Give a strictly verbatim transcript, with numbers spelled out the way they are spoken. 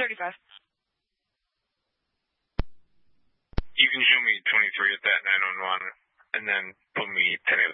thirty-five. You can show me twenty-three at that nine one one, and then put me ten